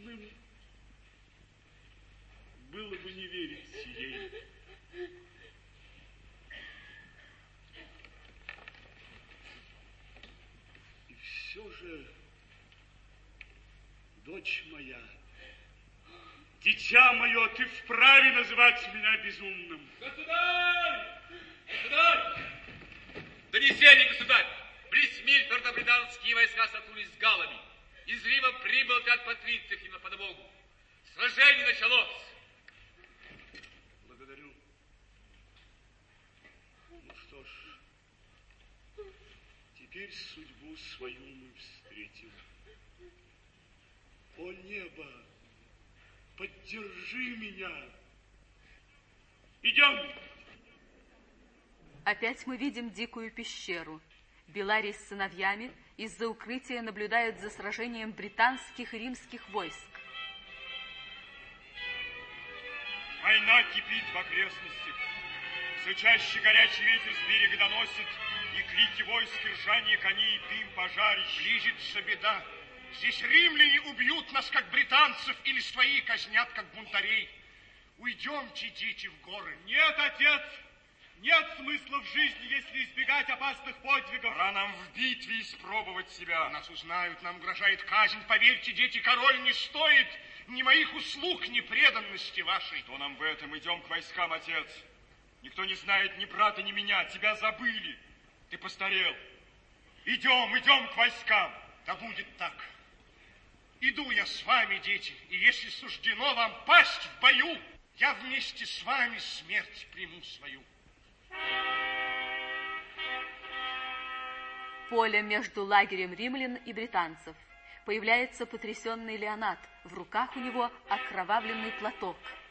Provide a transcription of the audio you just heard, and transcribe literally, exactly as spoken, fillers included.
глупым было бы не верить ей. И все же, дочь моя, дитя мое, ты вправе называть меня безумным. Государь! Государь! Донесение, государь! Близ Мильфорда британские войска столкнулись с галлами. Из Рима прибыл отряд патрицев им на подмогу. Сражение началось. Благодарю. Ну что ж, теперь судьбу свою мы встретим. О небо, поддержи меня. Идем. Опять мы видим дикую пещеру. Беларий с сыновьями из-за укрытия наблюдают за сражением британских и римских войск. Война кипит в окрестностях. Все чаще горячий ветер с берега доносит, и крики войск, и ржание коней, и дым пожарищ. Ближется беда. Здесь римляне убьют нас, как британцев, или свои казнят, как бунтарей. Уйдемте, дети, в горы. Нет, отец, нет смысла в жизни, если избегать опасных подвигов. Пора нам в битве испробовать себя. Нас узнают, нам угрожает казнь. Поверьте, дети, король не стоит ни моих услуг, ни преданности вашей. Что нам в этом? Идем к войскам, отец. Никто не знает ни брата, ни меня. Тебя забыли. Ты постарел. Идем, идем к войскам. Да будет так. Иду я с вами, дети, и если суждено вам пасть в бою, я вместе с вами смерть приму свою. Поле между лагерем римлян и британцев. Появляется потрясенный Леонат. В руках у него окровавленный платок.